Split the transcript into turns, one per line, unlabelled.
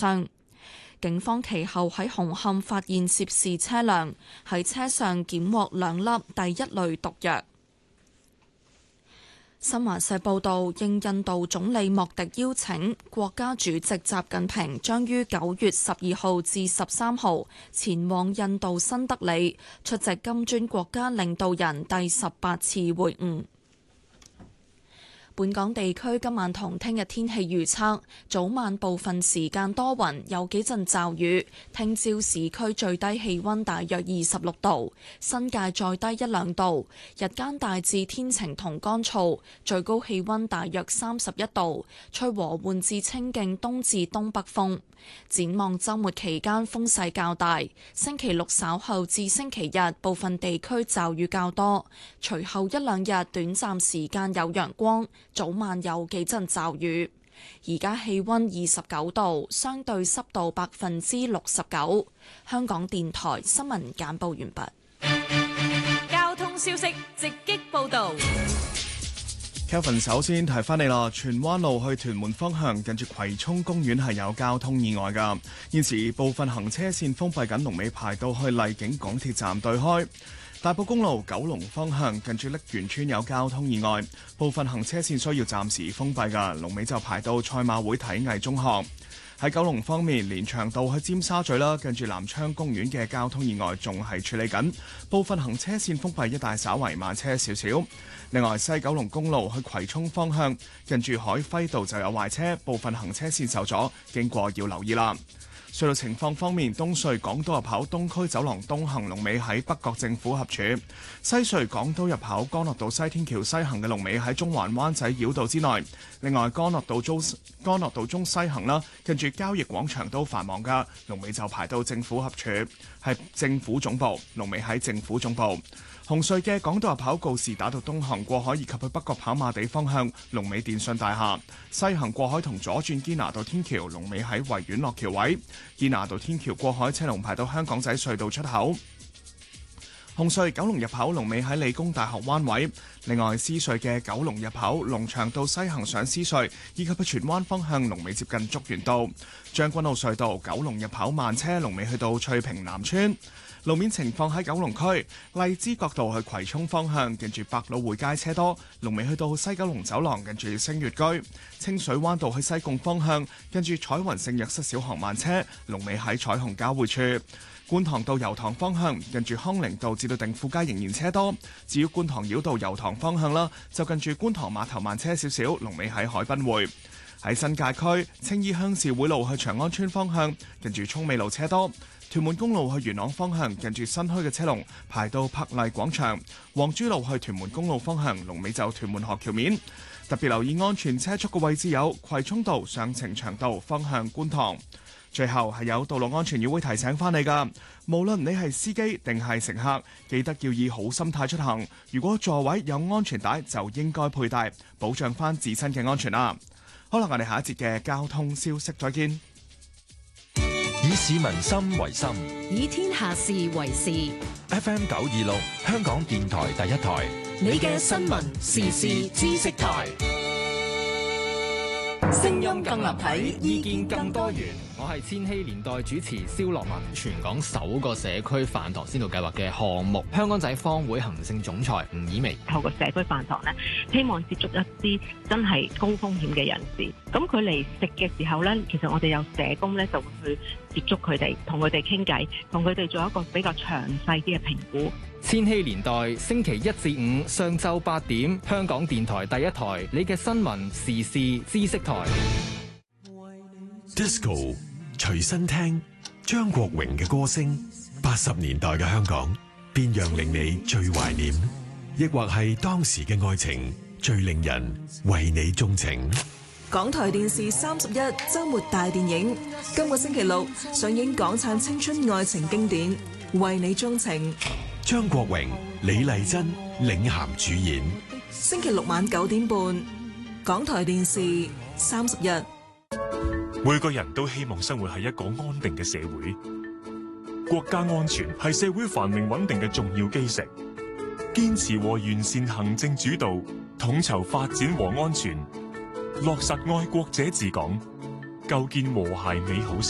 傷。警方其後喺紅磡發現涉事車輛，喺車上檢獲2粒第一類毒藥。新華社報道，應印度總理莫迪邀請，國家主席習近平將於9月12號至13號前往印度新德里出席金磚國家領導人第18次會晤。本港地區今晚同聽日天氣預測，早晚部分時間多雲，有幾陣驟雨。聽朝市區最低氣溫大約26度，新界再低1-2度。日間大致天晴同乾燥，最高氣溫大約31度，吹和緩至清勁東至東北風。展望週末期間風勢較大，星期六稍後至星期日部分地區驟雨較多，隨後1-2日短暫時間有陽光，早晚有幾陣驟雨。而家氣溫29度，相對濕度69%。香港電台新聞簡報完畢。
交通消息直擊報道。
Kevin 首先提翻你啦，荃灣路去屯門方向近住葵涌公園係有交通意外㗎，現時部分行車線封閉緊，龍尾排到去荔景港鐵站對開。大埔公路九龍方向近住瀝源村有交通意外，部分行車線需要暫時封閉㗎，龍尾就排到賽馬會體藝中學。喺九龍方面，連翔道去尖沙咀啦，近住南昌公園嘅交通意外仲係處理緊，部分行車線封閉一帶稍為慢車少少。另外，西九龍公路去葵涌方向近住海輝道就有壞車，部分行車線受阻，經過要留意啦。隧道情況方面，東隧港島入口東區走廊東行龍尾喺北角政府合署；西隧港島入口干諾道西天橋西行嘅龍尾喺中環灣仔繞道之內。另外，干諾道中西行啦，近住交易廣場都繁忙噶，龍尾就排到政府合署，係政府總部，龍尾喺政府總部。紅隧嘅港島入口告士打道東行過海以及去北角跑馬地方向，龍尾電訊大廈；西行過海同左轉堅拿道天橋，龍尾喺維園落橋位。堅拿道天橋過海車龍排到香港仔隧道出口。紅隧九龍入口龍尾喺理工大學灣位。另外，獅隧嘅九龍入口龍翔道西行上獅隧以及去荃灣方向，龍尾接近竹園道。將軍澳隧道九龍入口慢車，龍尾去到翠屏南村。路面情況喺九龍區荔枝角道去葵涌方向，近住百老匯街車多，龍尾去到西九龍走廊近住星月居。清水灣道去西貢方向，近住彩雲聖若瑟小學慢車，龍尾喺彩虹交匯處。觀塘道油塘方向，近住康寧道至到定富街仍然車多。至於觀塘繞道油塘方向啦，就近住觀塘碼頭慢車少少，龍尾喺海濱匯。喺新界區青衣鄉事會路去長安村方向，近住涌美路車多。屯門公路去元朗方向，近住新墟嘅車龍排到柏麗廣場。黃珠路去屯門公路方向，龍尾就屯門河橋面。特別留意安全車速嘅位置有葵涌道上呈祥道方向觀塘。最後係有道路安全議會提醒翻你㗎，無論你係司機定係乘客，記得要以好心態出行。如果座位有安全帶，就應該佩戴，保障翻自身嘅安全啦。好啦，我哋下一節嘅交通消息再見。
以市民心為心，
以天下事為事。
FM 926，香港電台第一台，
你嘅新聞時事知識台，
聲音更立體，意見更多元。
我係千禧年代主持蕭樂文。全港首個社區飯堂先導計劃嘅項目，香港仔坊會行政總裁吳以薇
透過社區飯堂咧，希望接觸一啲真係高風險嘅人士。咁佢嚟食嘅時候咧，其實我哋有社工咧就會去接觸佢哋，同佢哋傾偈，同佢哋做一個比較詳細啲嘅評估。
千禧年代星期1至5上晝8點，香港電台第一台，你嘅新聞時事知識台。
Disco 隨身聽張國榮嘅歌聲，80年代嘅香港，邊樣令你最懷念？亦或係當時嘅愛情最令人為你鍾情？
港台電視31週末大電影，今個星期六上映港產青春愛情經典《為你鍾情》，
張國榮、李麗珍領銜主演。
星期六晚9點半，港台電視31。
每個人都希望生活喺一個安定嘅社會，國家安全係社會繁榮穩定嘅重要基石。堅持和完善行政主導，統籌發展和安全，落實愛國者治港，構建和諧美好社會。